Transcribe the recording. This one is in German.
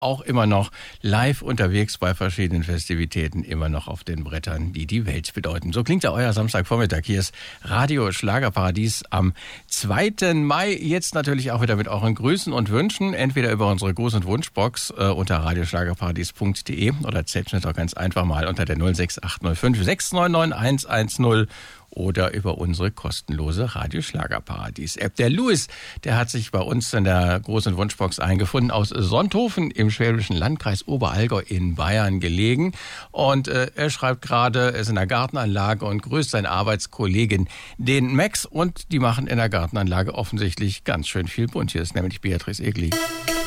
auch immer noch live unterwegs bei verschiedenen Festivitäten, immer noch auf den Brettern, die die Welt bedeuten. So klingt ja euer Samstagvormittag. Hier ist Radio Schlagerparadies am 2. Mai. Jetzt natürlich auch wieder mit euren Grüßen und Wünschen, entweder über unsere Gruß- und Wunschbox unter radioschlagerparadies.de oder zählt doch ganz einfach mal unter der 06805 699 110 oder über unsere kostenlose Radio Schlagerparadies-App. Der Louis, der hat sich bei uns in der großen Wunschbox eingefunden, aus Sonthofen im schwäbischen Landkreis Oberallgäu in Bayern gelegen. Und er schreibt gerade, er ist in der Gartenanlage und grüßt seinen Arbeitskollegen, den Max. Und die machen in der Gartenanlage offensichtlich ganz schön viel bunt. Hier ist nämlich Beatrice Egli.